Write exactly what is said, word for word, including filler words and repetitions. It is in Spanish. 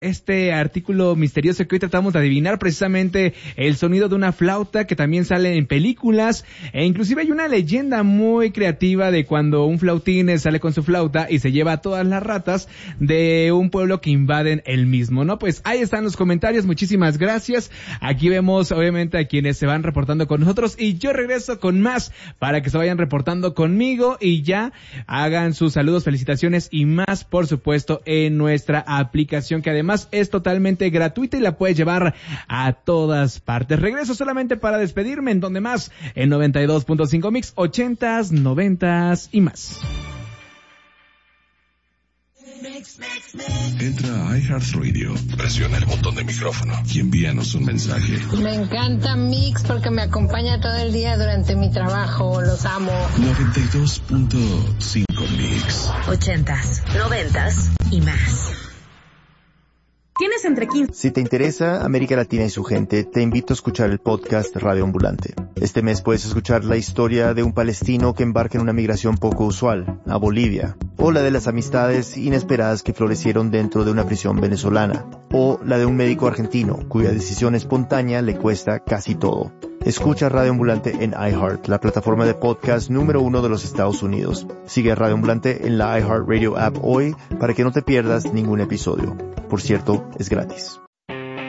Este artículo misterioso que hoy tratamos de adivinar, precisamente el sonido de una flauta que también sale en películas, e inclusive hay una leyenda muy creativa de cuando un flautín sale con su flauta y se lleva a todas las ratas de un pueblo que invaden el mismo, ¿no? Pues ahí están los comentarios, muchísimas gracias. Aquí vemos obviamente a quienes se van reportando con nosotros y yo regreso con más para que se vayan reportando conmigo y ya hagan sus saludos, felicitaciones y más, por supuesto, en nuestra aplicación que además es totalmente gratuita y la puedes llevar a todas partes. Regreso solamente para despedirme, en donde más, en noventa y dos punto cinco Mix, ochentas, noventas y más. Entra a iHeartRadio, presiona el botón de micrófono y envíanos un mensaje. Me encanta Mix porque me acompaña todo el día durante mi trabajo, los amo. noventa y dos punto cinco Mix. Ochentas, noventas y más. Tienes entre quince. Si te interesa América Latina y su gente, te invito a escuchar el podcast Radio Ambulante. Este mes puedes escuchar la historia de un palestino que embarca en una migración poco usual, a Bolivia, o la de las amistades inesperadas que florecieron dentro de una prisión venezolana, o la de un médico argentino cuya decisión espontánea le cuesta casi todo. Escucha Radio Ambulante en iHeart, la plataforma de podcast número uno de los Estados Unidos. Sigue a Radio Ambulante en la iHeartRadio app hoy para que no te pierdas ningún episodio. Por cierto, es gratis.